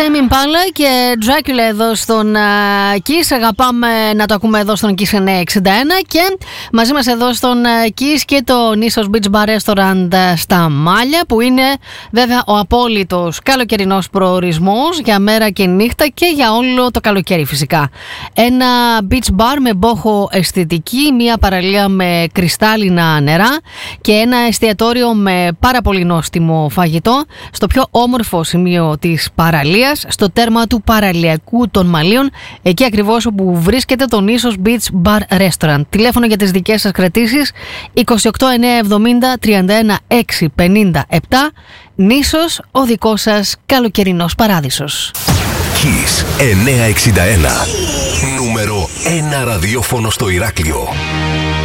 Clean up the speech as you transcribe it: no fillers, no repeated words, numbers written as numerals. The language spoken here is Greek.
Tame Impala και Dracula εδώ στον Kiss. Αγαπάμε να το ακούμε εδώ στον Kiss 961. Και μαζί μας εδώ στον Kiss και το Νίσος Beach Bar Restaurant στα Μάλια, που είναι βέβαια ο απόλυτος καλοκαιρινός προορισμός για μέρα και νύχτα και για όλο το καλοκαίρι φυσικά. Ένα beach bar με μπόχο αισθητική, μια παραλία με κρυστάλλινα νερά και ένα εστιατόριο με πάρα πολύ νόστιμο φαγητό στο πιο όμορφο σημείο της παραλίας, στο τέρμα του παραλιακού των Μαλίων, εκεί ακριβώς όπου βρίσκεται το Νίσος Beach Bar Restaurant. Τηλέφωνο για τις δικές σας κρατήσεις 28 970 31 657. Νίσος, ο δικός σας καλοκαιρινός παράδεισος. Kiss 961. Νούμερο 1 ραδιόφωνο στο Ηράκλειο.